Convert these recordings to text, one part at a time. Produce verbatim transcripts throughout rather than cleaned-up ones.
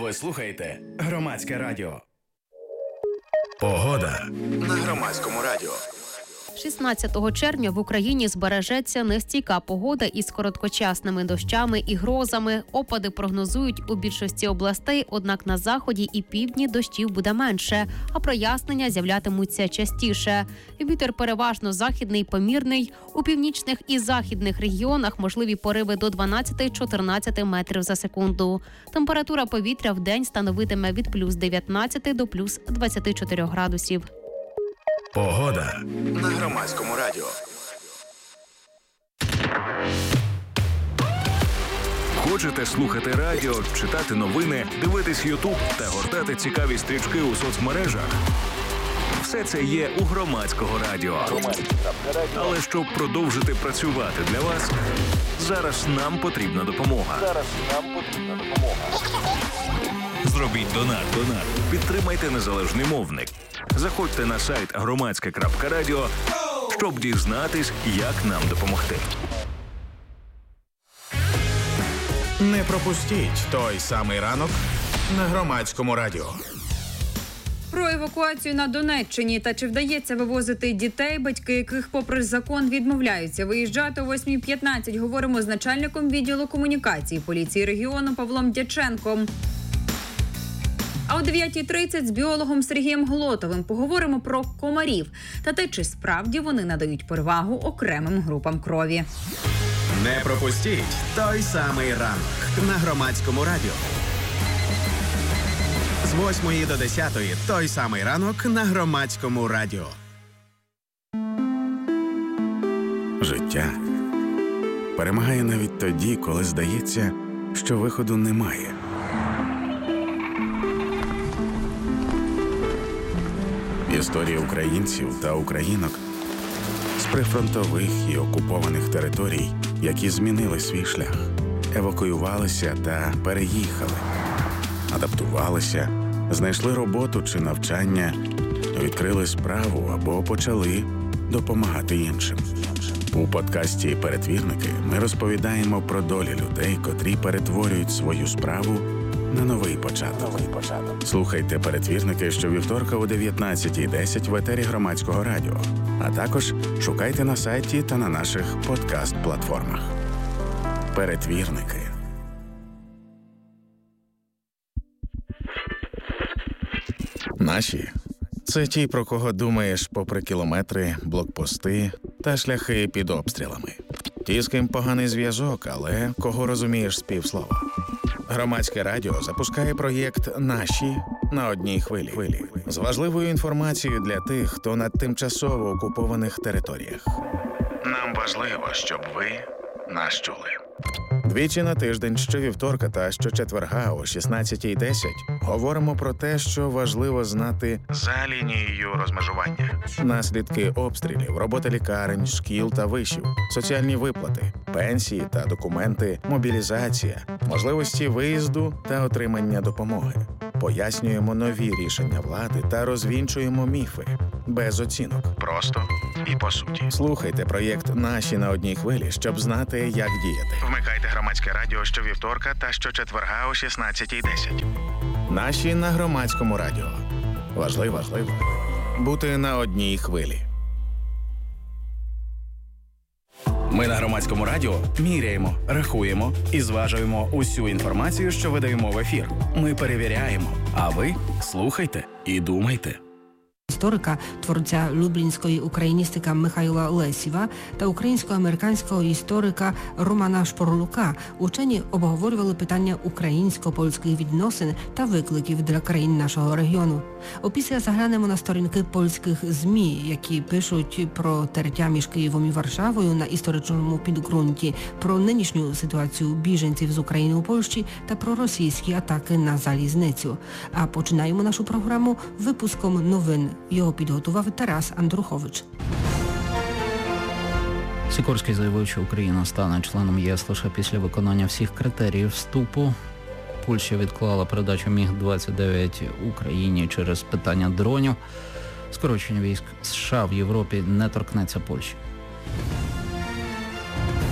Ви слухаєте Громадське радіо. Погода на Громадському радіо. шістнадцятого червня в Україні збережеться нестійка погода із короткочасними дощами і грозами. Опади прогнозують у більшості областей, однак на заході і півдні дощів буде менше, а прояснення з'являтимуться частіше. Вітер переважно західний, помірний. У північних і західних регіонах можливі пориви до дванадцять-чотирнадцять метрів за секунду. Температура повітря в день становитиме від плюс дев'ятнадцяти до плюс двадцяти чотирьох градусів. Погода на Громадському радіо. Хочете слухати радіо, читати новини, дивитись Ютуб та гортати цікаві стрічки у соцмережах? Все це є у Громадського радіо. Але щоб продовжити працювати для вас, зараз нам потрібна допомога. Зараз нам потрібна допомога. Зробіть донат. Донат. Підтримайте незалежний мовник. Заходьте на сайт громадське крапка радіо, щоб дізнатись, як нам допомогти. Не пропустіть той самий ранок на Громадському радіо. Про евакуацію на Донеччині та чи вдається вивозити дітей, батьки яких попри закон відмовляються виїжджати о восьмій п'ятнадцять. Говоримо з начальником відділу комунікації поліції регіону Павлом Дяченком. А о дев'ятій тридцять з біологом Сергієм Глотовим поговоримо про комарів та те, чи справді вони надають перевагу окремим групам крові. Не пропустіть той самий ранок на Громадському радіо. З восьмої до десятої той самий ранок на Громадському радіо. Життя перемагає навіть тоді, коли здається, що виходу немає. Історії українців та українок з прифронтових і окупованих територій, які змінили свій шлях, евакуювалися та переїхали, адаптувалися, знайшли роботу чи навчання, відкрили справу або почали допомагати іншим. У подкасті «Перетвірники» ми розповідаємо про долі людей, котрі перетворюють свою справу на новий початок. Новий початок. Слухайте «Перетвірники» щовівторка о дев'ятнадцятій десять в етері Громадського радіо. А також шукайте на сайті та на наших подкаст-платформах. «Перетвірники». Наші – це ті, про кого думаєш попри кілометри, блокпости та шляхи під обстрілами. Ті, з ким поганий зв'язок, але кого розумієш з півслова. Громадське радіо запускає проєкт «Наші» на одній хвилі. З важливою інформацією для тих, хто на тимчасово окупованих територіях. Нам важливо, щоб ви нас чули. Двічі на тиждень, щовівторка та щочетверга о шістнадцятій десять говоримо про те, що важливо знати за лінією розмежування. Наслідки обстрілів, робота лікарень, шкіл та вишів, соціальні виплати, пенсії та документи, мобілізація, можливості виїзду та отримання допомоги. Пояснюємо нові рішення влади та розвінчуємо міфи. Без оцінок. Просто і по суті. Слухайте проєкт «Наші» на одній хвилі, щоб знати, як діяти. Вмикайте Громадське радіо щовівторка та щочетверга о шістнадцятій десять. «Наші» на Громадському радіо. Важливо, важливо бути на одній хвилі. Ми на Громадському радіо міряємо, рахуємо і зважуємо усю інформацію, що видаємо в ефір. Ми перевіряємо, а ви слухайте і думайте. Історика, творця люблінської україністики Михайла Лесєва та українсько-американського історика Романа Шпорлука учені обговорювали питання українсько-польських відносин та викликів для країн нашого регіону. Опісля заглянемо на сторінки польських ЗМІ, які пишуть про тертя між Києвом і Варшавою на історичному підґрунті, про нинішню ситуацію біженців з України у Польщі та про російські атаки на залізницю. А починаємо нашу програму випуском новин. Його підготував Тарас Андрухович. Сікорський заявив, що Україна стане членом ЄС лише після виконання всіх критеріїв вступу. Польща відклала передачу міг двадцять дев'ять Україні через питання дронів. Скорочення військ США в Європі не торкнеться Польщі.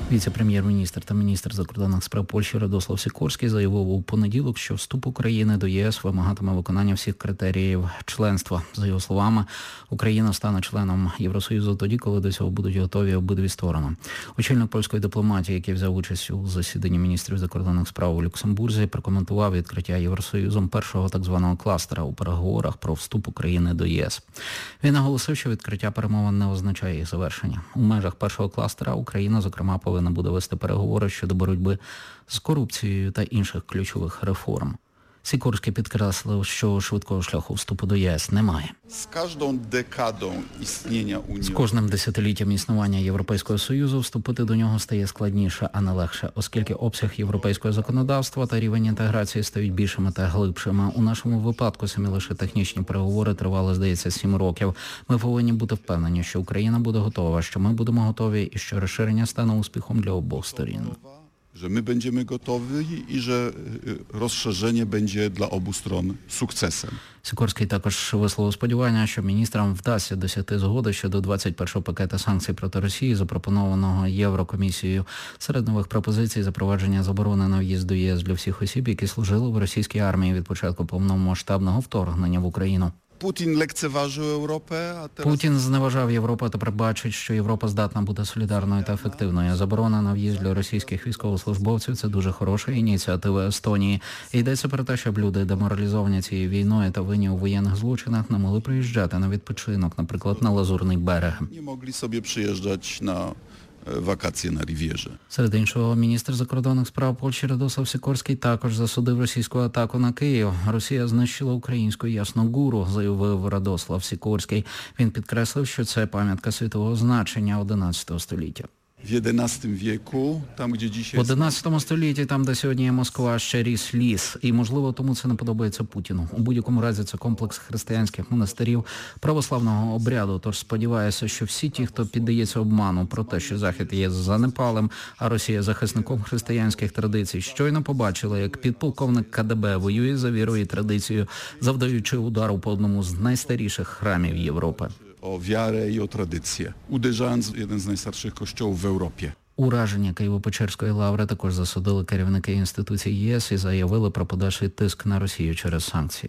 Віце-прем'єр-міністр та міністр закордонних справ Польщі Радослав Сікорський заявив у понеділок, що вступ України до ЄС вимагатиме виконання всіх критеріїв членства. За його словами, Україна стане членом Євросоюзу тоді, коли до цього будуть готові обидві сторони. Очільник польської дипломатії, який взяв участь у засіданні міністрів закордонних справ у Люксембурзі, прокоментував відкриття Євросоюзом першого так званого кластера у переговорах про вступ України до ЄС. Він наголосив, що відкриття перемовин не означає їх завершення. У межах першого кластера Україна, зокрема, повинна буде вести переговори щодо боротьби з корупцією та інших ключових реформ. Сікорський підкреслив, що швидкого шляху вступу до ЄС немає. З кожною декадою існення Унії. З кожним десятиліттям існування Європейського Союзу вступити до нього стає складніше, а не легше, оскільки обсяг європейського законодавства та рівень інтеграції стають більшими та глибшими. У нашому випадку самі лише технічні переговори тривали, здається, сім років. Ми повинні бути впевнені, що Україна буде готова, що ми будемо готові і що розширення стане успіхом для обох сторін. Że my będziemy gotowi i że rozszerzenie będzie dla obu stron sukcesem. Сікорський також висловив сподівання, що міністрам вдасться досягти згоди щодо двадцять першого пакета санкцій проти Росії, запропонованого Єврокомісією. Серед нових пропозицій запровадження заборони на в'їзд до ЄС для всіх осіб, які служили в російській армії від початку повномасштабного вторгнення в Україну. Путін lekceważył Європу, а teraz... Путін зневажав Європу, тепер бачить, що Європа здатна бути солідарною та ефективною. Заборона на в'їзд для російських військовослужбовців – це дуже хороша ініціатива Естонії. І йдеться про те, щоб люди, деморалізовані цією війною та винні у воєнних злочинах, не могли приїжджати на відпочинок, наприклад, на Лазурний берег. Не могли собі приїжджати на вакації на Рів'єрі. Серед іншого, міністр закордонних справ Польщі Радослав Сікорський також засудив російську атаку на Київ. Росія знищила українську Ясногуру, заявив Радослав Сікорський. Він підкреслив, що це пам'ятка світового значення одинадцятого століття. В одинадцятому віку, там, де дійсно... В одинадцятому столітті, там, де сьогодні є Москва, ще ріс ліс. І, можливо, тому це не подобається Путіну. У будь-якому разі це комплекс християнських монастирів православного обряду. Тож сподіваюся, що всі ті, хто піддається обману про те, що Захід є занепалим, а Росія захисником християнських традицій, щойно побачили, як підполковник ка де бе воює за вірою і традицією, завдаючи удару по одному з найстаріших храмів Європи. O wiarę i o tradycję, uderzając w jeden z najstarszych kościołów w Europie. Ураження Києво-Печерської лаври також засудили керівники інституцій ЄС і заявили про подальший тиск на Росію через санкції.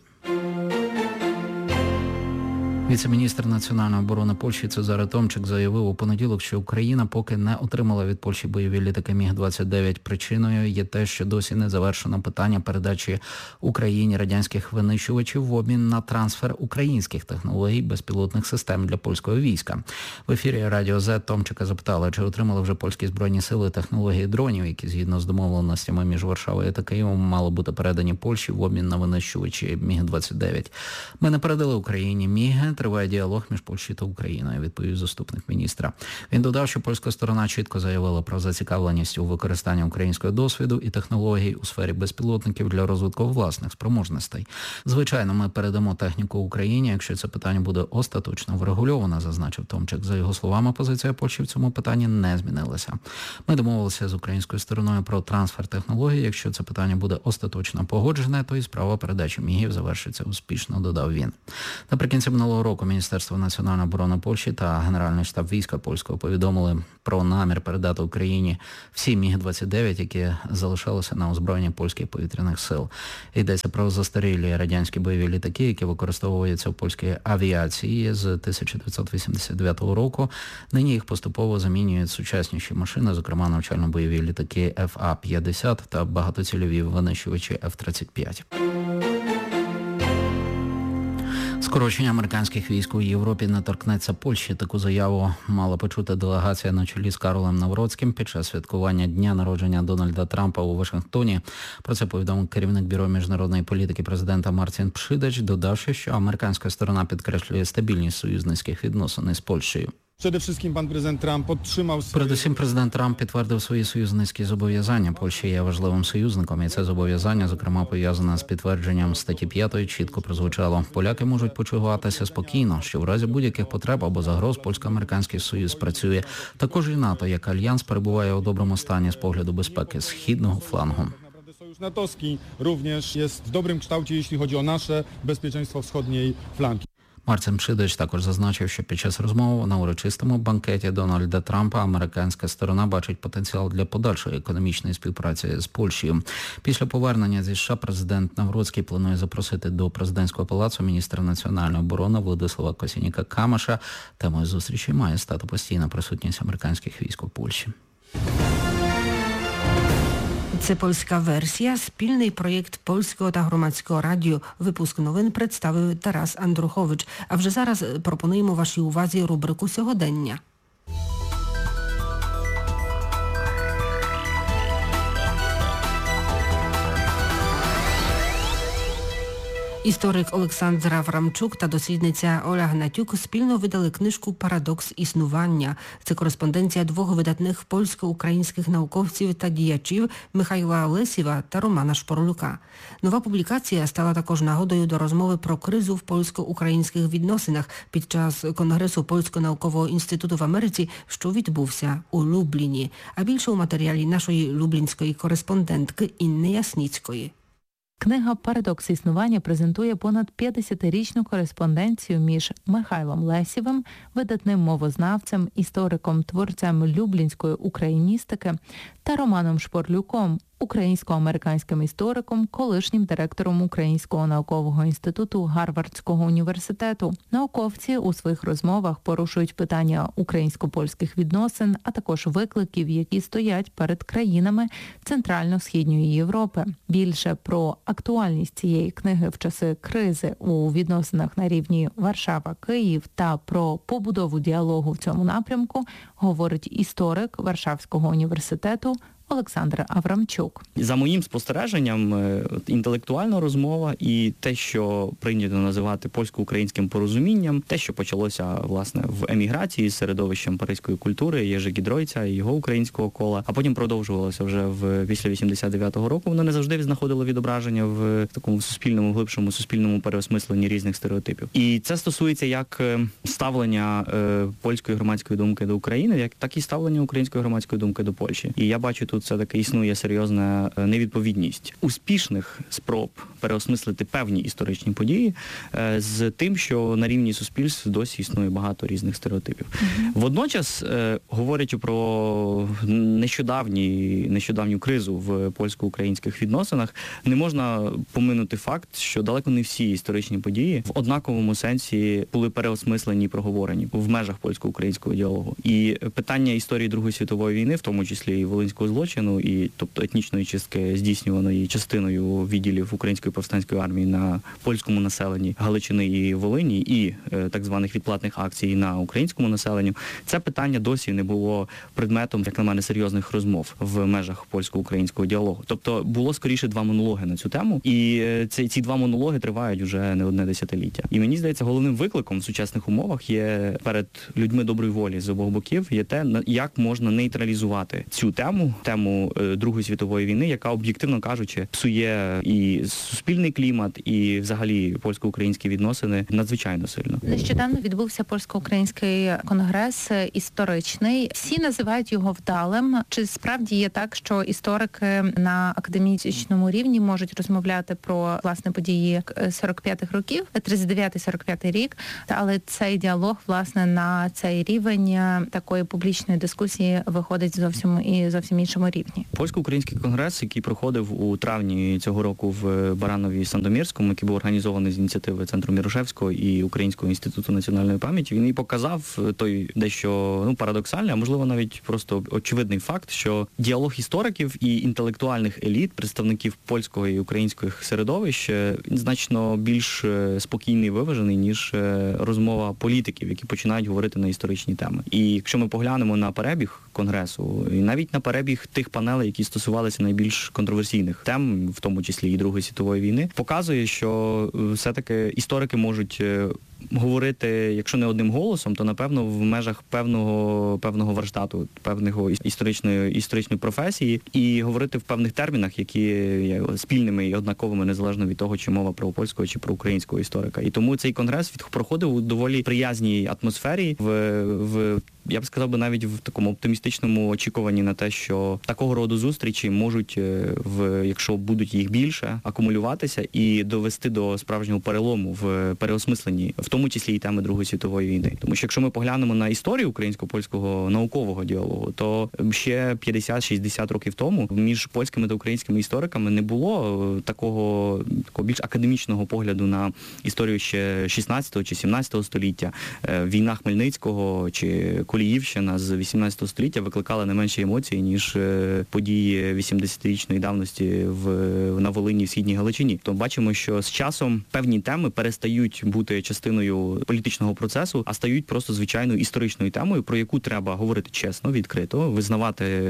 Віце-міністр національної оборони Польщі Цезарий Томчик заявив у понеділок, що Україна поки не отримала від Польщі бойові літаки міг двадцять дев'ять. Причиною є те, що досі не завершено питання передачі Україні радянських винищувачів в обмін на трансфер українських технологій безпілотних систем для польського війська. В ефірі Радіо Зет Томчика запитали, чи отримали вже польські збройні сили технології дронів, які згідно з домовленостями між Варшавою та Києвом мали бути передані Польщі в обмін на винищувачі міг двадцять дев'ять. Ми не передали Україні міги. Триває діалог між Польщею та Україною, відповів заступник міністра. Він додав, що польська сторона чітко заявила про зацікавленість у використанні українського досвіду і технологій у сфері безпілотників для розвитку власних спроможностей. Звичайно, ми передамо техніку Україні, якщо це питання буде остаточно врегульовано, зазначив Томчик. За його словами, позиція Польщі в цьому питанні не змінилася. Ми домовилися з українською стороною про трансфер технологій. Якщо це питання буде остаточно погоджене, то і справа передачі мігів завершиться успішно, додав він. Наприкінці минулого року Міністерство національної оборони Польщі та Генеральний штаб війська польського повідомили про намір передати Україні всі міг двадцять дев'ять, які залишалися на озброєнні польських повітряних сил. Йдеться про застарілі радянські бойові літаки, які використовуються в польській авіації з тисяча дев'ятсот вісімдесят дев'ятого року. Нині їх поступово замінюють сучасніші машини, зокрема навчально-бойові літаки еф а п'ятдесят та багатоцільові винищувачі еф тридцять п'ять. Скорочення американських військ у Європі не торкнеться Польщі. Таку заяву мала почути делегація на чолі з Карлом Навроцьким під час святкування дня народження Дональда Трампа у Вашингтоні. Про це повідомив керівник Бюро міжнародної політики президента Мартін Пшидач, додавши, що американська сторона підкреслює стабільність союзницьких відносин із Польщею. Передусім, президент Трамп підтвердив свої союзницькі зобов'язання. Польща є важливим союзником, і це зобов'язання, зокрема, пов'язане з підтвердженням статті п'ятої, чітко прозвучало. Поляки можуть почуватися спокійно, що в разі будь-яких потреб або загроз польсько-американський союз працює. Також і НАТО, як альянс, перебуває у доброму стані з погляду безпеки східного флангу. Sojusz natowski również jest w dobrym kształcie, jeśli chodzi o nasze bezpieczeństwo wschodniej flanki. Марцин Пшидич також зазначив, що під час розмови на урочистому банкеті Дональда Трампа американська сторона бачить потенціал для подальшої економічної співпраці з Польщею. Після повернення зі США президент Навроцький планує запросити до президентського палацу міністра національної оборони Владислава Косініка-Камиша. Темою зустрічі має стати постійна присутність американських військ у Польщі. Це польська версія, спільний проєкт Польського та Громадського радіо. Випуск новин представив Тарас Андрухович. А вже зараз пропонуємо вашій увазі рубрику «Сьогодення». Історик Олександр Аврамчук та дослідниця Оля Гнатюк спільно видали книжку «Парадокс існування». Це кореспонденція двох видатних польсько-українських науковців та діячів Михайла Лесєва та Романа Шпорлюка. Нова публікація стала також нагодою до розмови про кризу в польсько-українських відносинах під час Конгресу Польського наукового інституту в Америці, що відбувся у Любліні. А більше у матеріалі нашої люблінської кореспондентки Інни Ясніцької. Книга «Парадокс існування» презентує понад п'ятдесятирічну кореспонденцію між Михайлом Лесєвим, видатним мовознавцем, істориком, творцем люблінської україністики, та Романом Шпорлюком, українсько-американським істориком, колишнім директором Українського наукового інституту Гарвардського університету. Науковці у своїх розмовах порушують питання українсько-польських відносин, а також викликів, які стоять перед країнами Центрально-Східної Європи. Більше про актуальність цієї книги в часи кризи у відносинах на рівні Варшава-Київ та про побудову діалогу в цьому напрямку говорить історик Варшавського університету Олександр Аврамчук. За моїм спостереженням, інтелектуальна розмова і те, що прийнято називати польсько-українським порозумінням, те, що почалося, власне, в еміграції з середовищем паризької культури, Єжи Гідройця і його українського кола, а потім продовжувалося вже в після вісімдесят дев'ятого року, воно не завжди знаходило відображення в такому суспільному, глибшому суспільному переосмисленні різних стереотипів. І це стосується як ставлення е, польської громадської думки до України, як так і ставлення української громадської думки до Польщі. І я бачу тут все-таки існує серйозна невідповідність успішних спроб переосмислити певні історичні події з тим, що на рівні суспільств досі існує багато різних стереотипів. Mm-hmm. Водночас, говорячи про нещодавні, нещодавню кризу в польсько-українських відносинах, не можна поминути факт, що далеко не всі історичні події в однаковому сенсі були переосмислені і проговорені в межах польсько-українського діалогу. І питання історії Другої світової війни, в тому числі і Волинського злочину, і тобто етнічної чистки, здійснюваної частиною відділів Української повстанської армії на польському населенні Галичини і Волині, і е, так званих відплатних акцій на українському населенні, це питання досі не було предметом, як на мене, серйозних розмов в межах польсько-українського діалогу. Тобто було скоріше два монологи на цю тему, і е, ці, ці два монологи тривають вже не одне десятиліття. І мені здається, головним викликом в сучасних умовах є перед людьми доброї волі з обох боків є те, як можна нейтралізувати цю тему, тему Другої світової війни, яка, об'єктивно кажучи, псує і суспільний клімат, і взагалі польсько-українські відносини надзвичайно сильно. Нещодавно відбувся польсько-український конгрес історичний. Всі називають його вдалим. Чи справді є так, що історики на академічному рівні можуть розмовляти про, власне, події сорок п'ятих років, тридцять дев'ятий сорок п'ятий рік, але цей діалог, власне, на цей рівень такої публічної дискусії виходить зовсім і зовсім іншому рівні? Польсько-український конгрес, який проходив у травні цього року в Баранові Сандомірському, який був організований з ініціативи Центру Мірошевського і Українського інституту національної пам'яті, він і показав той дещо ну, парадоксальний, а можливо навіть просто очевидний факт, що діалог істориків і інтелектуальних еліт, представників польського і українського середовищ, значно більш спокійний і виважений, ніж розмова політиків, які починають говорити на історичні теми. І якщо ми поглянемо на перебіг конгресу, і навіть на перебіг тих панелей, які стосувалися найбільш контроверсійних тем, в тому числі і Другої світової війни, показує, що все-таки історики можуть говорити, якщо не одним голосом, то, напевно, в межах певного певного варштату, певного історичної, історичної професії, і говорити в певних термінах, які є спільними і однаковими, незалежно від того, чи мова про польського, чи про українського історика. І тому цей конгрес проходив у доволі приязній атмосфері, в, в я б сказав би навіть в такому оптимістичному очікуванні на те, що такого роду зустрічі можуть, в, якщо будуть їх більше, акумулюватися і довести до справжнього перелому в переосмисленні в тому числі і теми Другої світової війни. Тому що якщо ми поглянемо на історію українсько-польського наукового діалогу, то ще п'ятдесят-шістдесят років тому між польськими та українськими істориками не було такого, такого більш академічного погляду на історію ще шістнадцятого чи сімнадцятого століття. Війна Хмельницького чи Коліївщина з вісімнадцятого століття викликала не менші емоції, ніж події вісімдесятирічної давності в, на Волині, в Східній Галичині. То бачимо, що з часом певні теми перестають бути частиною політичного процесу, а стають просто звичайною історичною темою, про яку треба говорити чесно, відкрито, визнавати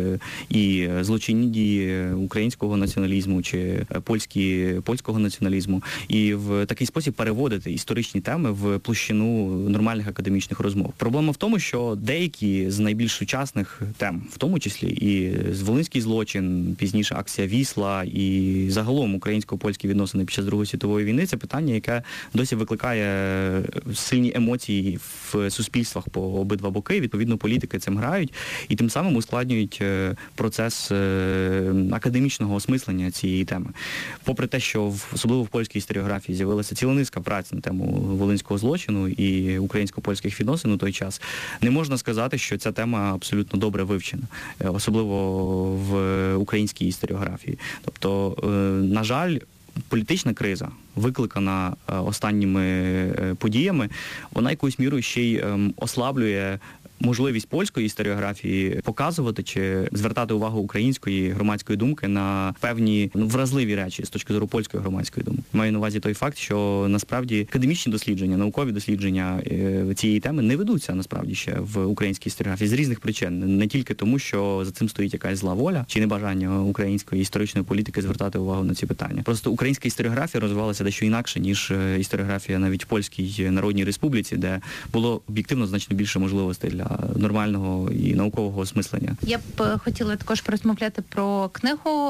і злочинні дії українського націоналізму чи польські, польського націоналізму, і в такий спосіб переводити історичні теми в площину нормальних академічних розмов. Проблема в тому, що деякі з найбільш сучасних тем, в тому числі і Волинський злочин, пізніше акція Вісла і загалом українсько-польські відносини під час Другої світової війни, це питання, яке досі викликає сильні емоції в суспільствах по обидва боки. Відповідно, політики цим грають і тим самим ускладнюють процес академічного осмислення цієї теми. Попри те, що в, особливо в польській історіографії з'явилася ціла низка праць на тему волинського злочину і українсько-польських відносин у той час, не можна сказати, що ця тема абсолютно добре вивчена, особливо в українській історіографії. Тобто, на жаль, політична криза, викликана останніми подіями, вона якоюсь мірою ще й ослаблює можливість польської історіографії показувати чи звертати увагу української громадської думки на певні ну, вразливі речі з точки зору польської громадської думки. Маю на увазі той факт, що насправді академічні дослідження, наукові дослідження цієї теми не ведуться насправді ще в українській історіографії з різних причин. Не тільки тому, що за цим стоїть якась зла воля чи небажання української історичної політики звертати увагу на ці питання. Просто українська історіографія розвивалася дещо інакше, ніж історіографія навіть в Польській Народній Республіці, де було об'єктивно значно більше можливостей для нормального і наукового осмислення. Я б хотіла також порозмовляти про книгу,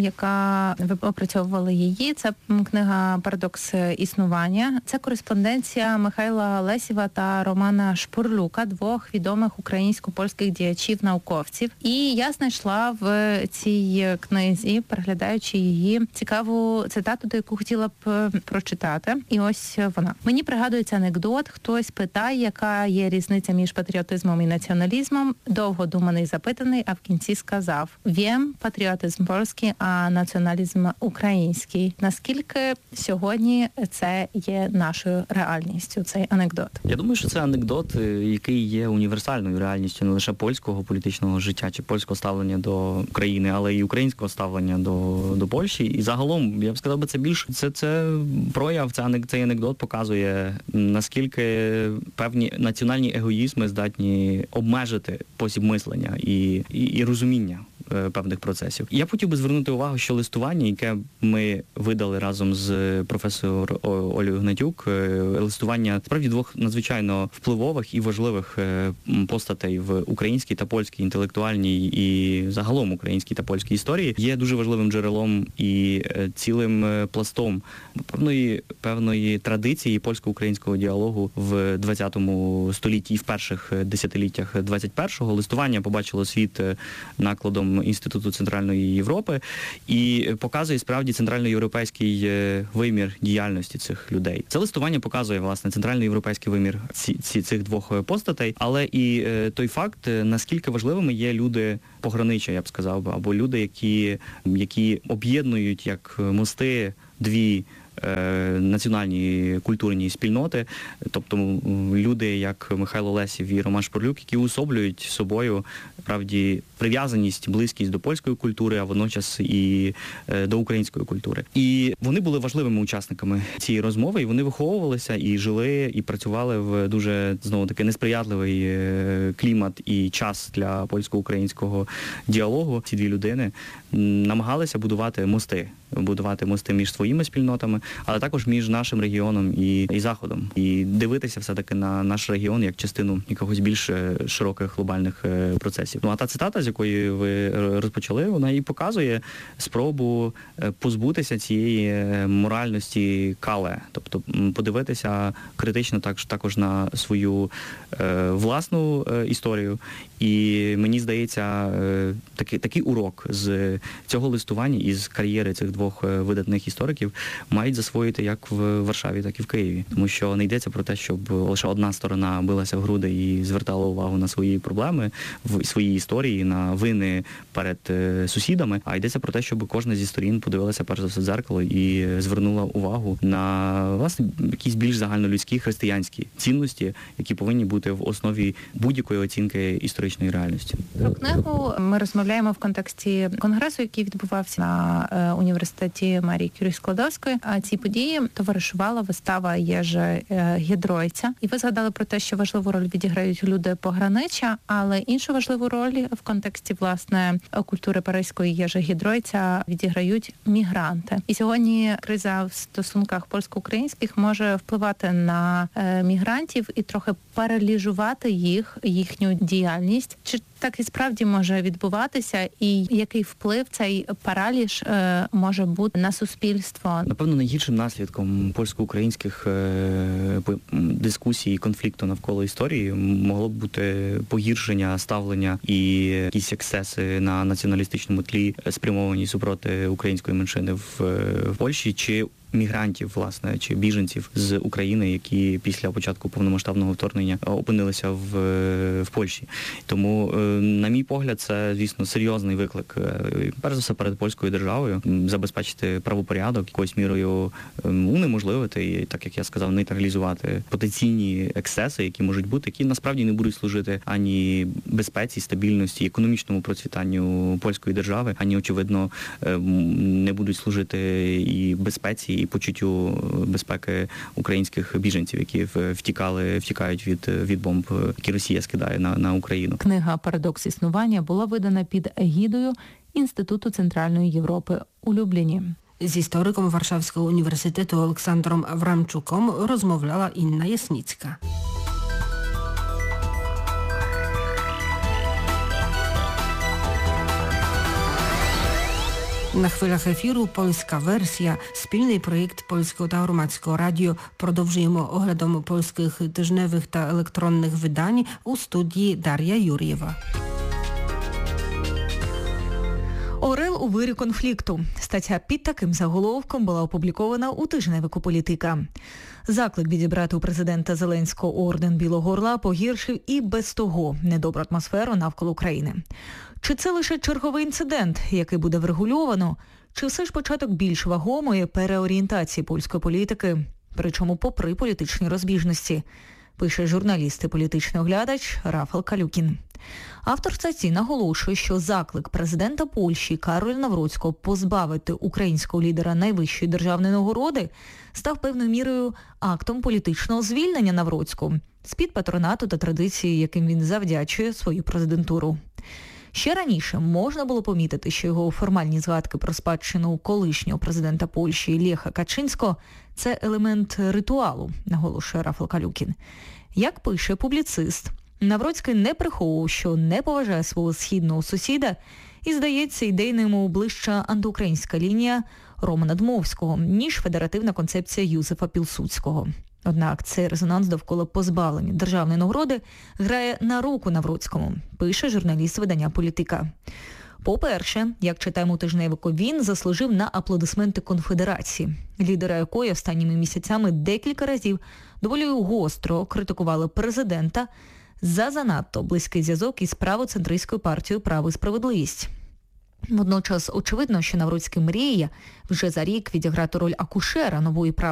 яка ви опрацьовували її. Це книга «Парадокс існування». Це кореспонденція Михайла Лесєва та Романа Шпурлюка, двох відомих українсько-польських діячів-науковців. І я знайшла в цій книзі, переглядаючи її, цікаву цитату, до яку хотіла б прочитати. І ось вона. Мені пригадується анекдот. Хтось питає, яка є різниця між патріотизмом і націоналізмом, довго думаний, запитаний, а в кінці сказав: «Вєм, патріотизм польський, а націоналізм український». Наскільки сьогодні це є нашою реальністю, цей анекдот? Я думаю, що це анекдот, який є універсальною реальністю не лише польського політичного життя чи польського ставлення до України, але й українського ставлення до, до Польщі. І загалом, я б сказав, це більш це, це прояв, це, цей анекдот показує, наскільки певні національні егоїзми здатні обмежити спосіб мислення і, і, і розуміння е, певних процесів. Я хотів би звернути увагу, що листування, яке ми видали разом з професором Олею Гнатюк, е, листування справді двох надзвичайно впливових і важливих е, постатей в українській та польській інтелектуальній і загалом українській та польській історії, є дуже важливим джерелом і е, цілим е, пластом певної, певної традиції польсько-українського діалогу в двадцятому столітті і в перших десятиліттях двадцять першого. Листування побачило світ накладом Інституту Центральної Європи і показує справді центральноєвропейський вимір діяльності цих людей. Це листування показує, власне, центральноєвропейський вимір ці, ці, цих двох постатей, але і той факт, наскільки важливими є люди пограниччя, я б сказав, або люди, які, які об'єднують як мости дві національні культурні спільноти, тобто люди, як Михайло Лесєв і Роман Шпурлюк, які уособлюють собою, правді, прив'язаність, близькість до польської культури, а водночас і до української культури. І вони були важливими учасниками цієї розмови, і вони виховувалися, і жили, і працювали в дуже, знову-таки, несприятливий клімат і час для польсько-українського діалогу. Ці дві людини намагалися будувати мости, будувати мости між своїми спільнотами, але також між нашим регіоном і, і Заходом. І дивитися все-таки на наш регіон як частину якогось більш широких глобальних процесів. Ну а та цитата, з якої ви розпочали, вона і показує спробу позбутися цієї моральності кале, тобто подивитися критично також, також на свою е, власну е, історію. І мені здається, е, такий, такий урок з цього листування і з кар'єри цих двох видатних істориків мають мають засвоїти як в Варшаві, так і в Києві. Тому що не йдеться про те, щоб лише одна сторона билася в груди і звертала увагу на свої проблеми, в свої історії, на вини перед сусідами, а йдеться про те, щоб кожна зі сторін подивилася перш за все в дзеркало і звернула увагу на, власне, якісь більш загальнолюдські християнські цінності, які повинні бути в основі будь-якої оцінки історичної реальності. Про книгу ми розмовляємо в контексті конгресу, який відбувався на університеті Марії Кюрі Складовської. А цій події товаришувала вистава Єжа Гідройця. І ви згадали про те, що важливу роль відіграють люди пограниччя, але іншу важливу роль в контексті, власне, культури паризької Єжа Гідройця відіграють мігранти. І сьогодні криза в стосунках польсько-українських може впливати на е, мігрантів і трохи паралізувати їх, їхню діяльність. Чи так і справді може відбуватися, і який вплив цей параліж е, може бути на суспільство? Напевно, найгіршим наслідком польсько-українських е, дискусій і конфлікту навколо історії могло б бути погіршення ставлення і якісь ексцеси на націоналістичному тлі, спрямовані супроти української меншини в, в Польщі, чи мігрантів, власне, чи біженців з України, які після початку повномасштабного вторгнення опинилися в, в Польщі. Тому, на мій погляд, це, звісно, серйозний виклик, перш за все, перед польською державою, забезпечити правопорядок, якоюсь мірою унеможливити і, так як я сказав, нейтралізувати потенційні ексцеси, які можуть бути, які насправді не будуть служити ані безпеці, стабільності, економічному процвітанню польської держави, ані, очевидно, не будуть служити і безпеці, і почуттю безпеки українських біженців, які втікали, втікають від, від бомб, які Росія скидає на, на Україну. Книга «Парадокс існування» була видана під егідою Інституту Центральної Європи у Любліні. З істориком Варшавського університету Олександром Аврамчуком розмовляла Інна Ясніцька. На хвилях ефіру польська версія, спільний проєкт Польського та Громадського радіо. Продовжуємо оглядом польських тижневих та електронних видань у студії Дар'я Юр'єва. Орел у вирі конфлікту. Стаття під таким заголовком була опублікована у тижневику «Політика». Заклик відібрати у президента Зеленського орден Білого Орла погіршив і без того недобру атмосферу навколо України. Чи це лише черговий інцидент, який буде врегульовано, чи все ж початок більш вагомої переорієнтації польської політики, причому попри політичні розбіжності, пише журналіст і політичний оглядач Рафал Калюкін. Автор статті наголошує, що заклик президента Польщі Кароля Навроцького позбавити українського лідера найвищої державної нагороди став певною мірою актом політичного звільнення Навроцького з-під патронату та традиції, яким він завдячує свою президентуру. Ще раніше можна було помітити, що його формальні згадки про спадщину колишнього президента Польщі Леха Качинського – це елемент ритуалу, наголошує Рафал Калюкін. Як пише публіцист, Навроцький не приховував, що не поважає свого східного сусіда і, здається, ідейно йому ближча антиукраїнська лінія Романа Дмовського, ніж федеративна концепція Юзефа Пілсудського. Однак цей резонанс довкола позбавлення державної нагороди грає на руку Навроцькому, пише журналіст видання «Політика». По-перше, як читаємо у тижневику, він заслужив на аплодисменти конфедерації, лідера якої останніми місяцями декілька разів доволі гостро критикували президента за занадто близький зв'язок із правоцентристською партією «Право і справедливість». Водночас очевидно, що Навроцький мріє вже за рік відіграти роль акушера нової право